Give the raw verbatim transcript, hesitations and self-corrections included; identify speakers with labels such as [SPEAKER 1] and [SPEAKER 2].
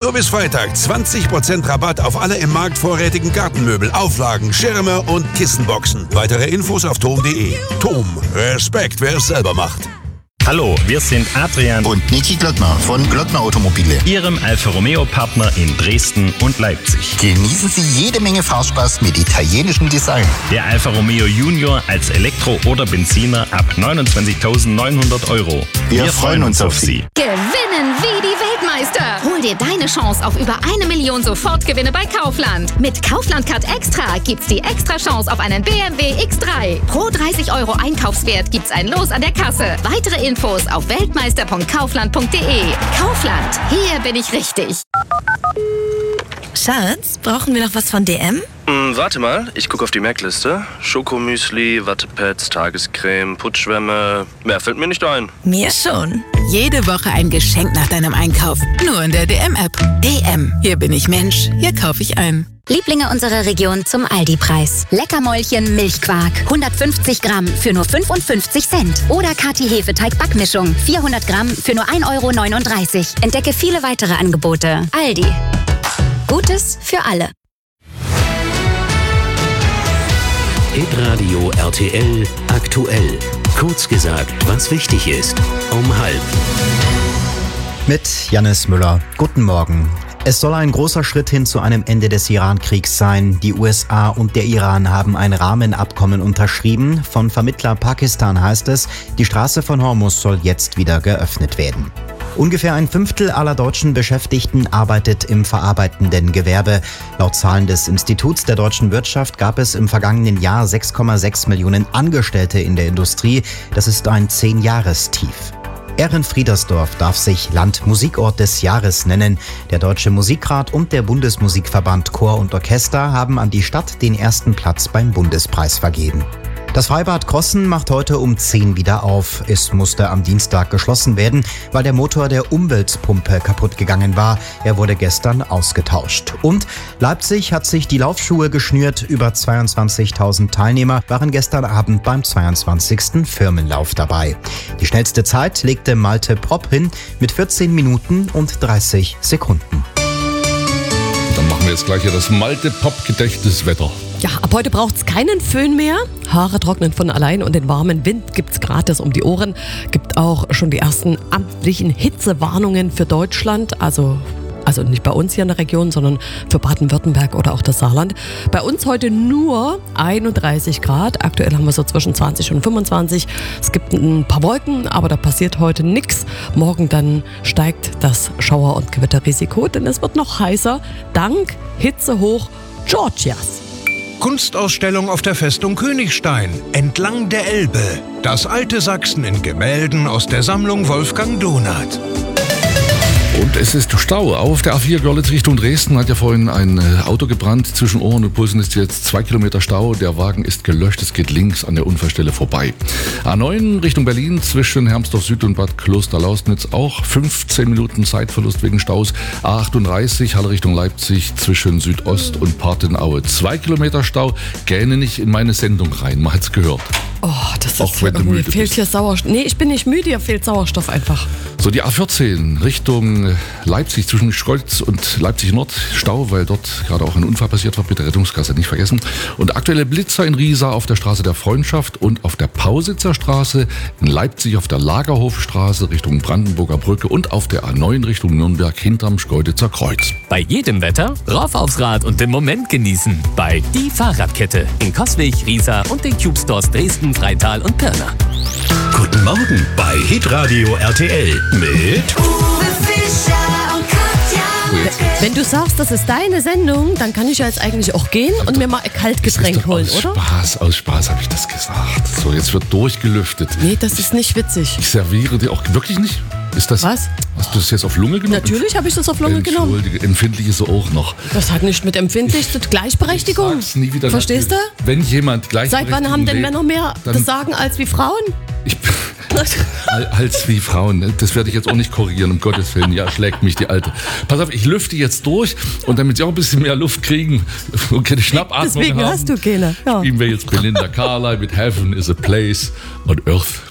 [SPEAKER 1] Nur bis Freitag zwanzig Prozent Rabatt auf alle im Markt vorrätigen Gartenmöbel, Auflagen, Schirme und Kissenboxen. Weitere Infos auf tom punkt de. Tom, Respekt, wer es selber macht.
[SPEAKER 2] Hallo, wir sind Adrian
[SPEAKER 3] und Niki Glöckner von Glöckner Automobile,
[SPEAKER 2] Ihrem Alfa Romeo Partner in Dresden und Leipzig.
[SPEAKER 3] Genießen Sie jede Menge Fahrspaß mit italienischem Design.
[SPEAKER 2] Der Alfa Romeo Junior als Elektro- oder Benziner ab neunundzwanzigtausendneunhundert Euro.
[SPEAKER 3] Wir, wir freuen uns auf Sie.
[SPEAKER 4] Gewinnen wie die Weltmeister. Hol dir deine Chance auf über eine Million Sofortgewinne bei Kaufland. Mit Kaufland Card Extra gibt's die extra Chance auf einen B M W X drei. Pro dreißig Euro Einkaufswert gibt's ein Los an der Kasse. Weitere Infos auf weltmeister punkt kaufland punkt de. Kaufland, hier bin ich richtig.
[SPEAKER 5] Schatz, brauchen wir noch was von D M?
[SPEAKER 6] Hm, warte mal, ich gucke auf die Merkliste. Schokomüsli, Wattepads, Tagescreme, Putzschwämme. Mehr fällt mir nicht ein.
[SPEAKER 5] Mir schon.
[SPEAKER 7] Jede Woche ein Geschenk nach deinem Einkauf. Nur in der D M-App. D M. Hier bin ich Mensch. Hier kaufe ich ein.
[SPEAKER 8] Lieblinge unserer Region zum Aldi-Preis. Leckermäulchen Milchquark. hundertfünfzig Gramm für nur fünfundfünfzig Cent. Oder Kati-Hefeteig-Backmischung. vierhundert Gramm für nur ein Euro neununddreißig. Entdecke viele weitere Angebote. Aldi. Gutes für alle.
[SPEAKER 9] Hitradio R T L aktuell. Kurz gesagt, was wichtig ist. Um halb.
[SPEAKER 10] Mit Jannis Müller. Guten Morgen. Es soll ein großer Schritt hin zu einem Ende des Iran-Kriegs sein. Die U S A und der Iran haben ein Rahmenabkommen unterschrieben. Von Vermittler Pakistan heißt es, die Straße von Hormuz soll jetzt wieder geöffnet werden. Ungefähr ein Fünftel aller deutschen Beschäftigten arbeitet im verarbeitenden Gewerbe. Laut Zahlen des Instituts der deutschen Wirtschaft gab es im vergangenen Jahr sechs Komma sechs Millionen Angestellte in der Industrie. Das ist ein Zehn-Jahrestief. Ehrenfriedersdorf darf sich Landmusikort des Jahres nennen. Der Deutsche Musikrat und der Bundesmusikverband Chor und Orchester haben an die Stadt den ersten Platz beim Bundespreis vergeben. Das Freibad Crossen macht heute um zehn wieder auf. Es musste am Dienstag geschlossen werden, weil der Motor der Umweltpumpe kaputt gegangen war. Er wurde gestern ausgetauscht. Und Leipzig hat sich die Laufschuhe geschnürt. Über zweiundzwanzigtausend Teilnehmer waren gestern Abend beim zweiundzwanzigsten Firmenlauf dabei. Die schnellste Zeit legte Malte Propp hin mit vierzehn Minuten und dreißig Sekunden.
[SPEAKER 11] Dann machen wir jetzt gleich hier das Malte-Pop-Gedächtniswetter.
[SPEAKER 12] Ja, ab heute braucht es keinen Föhn mehr. Haare trocknen von allein und den warmen Wind gibt es gratis um die Ohren. Gibt auch schon die ersten amtlichen Hitzewarnungen für Deutschland. Also, also nicht bei uns hier in der Region, sondern für Baden-Württemberg oder auch das Saarland. Bei uns heute nur einunddreißig Grad. Aktuell haben wir so zwischen zwanzig und fünfundzwanzig. Es gibt ein paar Wolken, aber da passiert heute nichts. Morgen dann steigt das Schauer- und Gewitterrisiko, denn es wird noch heißer dank Hitzehoch Georgias.
[SPEAKER 13] Kunstausstellung auf der Festung Königstein, entlang der Elbe. Das alte Sachsen in Gemälden aus der Sammlung Wolfgang Donath.
[SPEAKER 11] Und es ist Stau auf der A vier Görlitz Richtung Dresden. Hat ja vorhin ein Auto gebrannt. Zwischen Ohren und Pulsen ist jetzt zwei Kilometer Stau. Der Wagen ist gelöscht. Es geht links an der Unfallstelle vorbei. A neun Richtung Berlin zwischen Hermsdorf Süd und Bad Klosterlausnitz auch fünfzehn Minuten Zeitverlust wegen Staus. A achtunddreißig Halle Richtung Leipzig zwischen Südost und Partenaue. Zwei Kilometer Stau. Gähne nicht in meine Sendung rein. Man hat's gehört.
[SPEAKER 12] Oh, das ist
[SPEAKER 11] auch wenn du müde
[SPEAKER 12] fehlt
[SPEAKER 11] bist.
[SPEAKER 12] Hier Sauerstoff. Nee, ich bin nicht müde, hier fehlt Sauerstoff einfach.
[SPEAKER 11] So, die A vierzehn Richtung Leipzig zwischen Schkeuditz und Leipzig Nord. Stau, weil dort gerade auch ein Unfall passiert war. Bitte Rettungskasse nicht vergessen. Und aktuelle Blitzer in Riesa auf der Straße der Freundschaft und auf der Pausitzer Straße. In Leipzig auf der Lagerhofstraße Richtung Brandenburger Brücke und auf der A neun Richtung Nürnberg hinterm Schkeuditzer Kreuz.
[SPEAKER 14] Bei jedem Wetter rauf aufs Rad und den Moment genießen. Bei Die Fahrradkette in Coswig, Riesa und den Cube Stores Dresden, Freital und Pirna.
[SPEAKER 9] Guten Morgen bei Hitradio R T L mit
[SPEAKER 4] Uwe Fischer und Katja.
[SPEAKER 12] Wenn du sagst, das ist deine Sendung, dann kann ich ja jetzt eigentlich auch gehen und mir mal ein Kaltgetränk holen,
[SPEAKER 11] aus
[SPEAKER 12] oder?
[SPEAKER 11] Spaß, aus Spaß habe ich das gesagt. So, jetzt wird durchgelüftet.
[SPEAKER 12] Nee, das ist nicht witzig.
[SPEAKER 11] Ich serviere dir auch wirklich nicht. Ist das,
[SPEAKER 12] Was?
[SPEAKER 11] Hast du das jetzt auf Lunge genommen?
[SPEAKER 12] Natürlich habe ich das auf Lunge genommen.
[SPEAKER 11] Entschuldige, empfindlich ist er auch noch.
[SPEAKER 12] Das hat nicht mit empfindlich zu tun. Gleichberechtigung.
[SPEAKER 11] Ich sag's nie wieder.
[SPEAKER 12] Verstehst du?
[SPEAKER 11] Wenn jemand Gleichberechtigung
[SPEAKER 12] Seit wann haben denn
[SPEAKER 11] lebt,
[SPEAKER 12] Männer mehr
[SPEAKER 11] dann
[SPEAKER 12] das Sagen als wie Frauen?
[SPEAKER 11] Ich, als wie Frauen. Das werde ich jetzt auch nicht korrigieren, um Gottes Willen. Ja, schlägt mich die Alte. Pass auf, ich lüfte jetzt durch und damit sie auch ein bisschen mehr Luft kriegen und keine Schnappatmung
[SPEAKER 12] Deswegen
[SPEAKER 11] haben,
[SPEAKER 12] hast du keine. Ja.
[SPEAKER 11] spielen wir jetzt Belinda Carlisle mit Heaven is a Place on Earth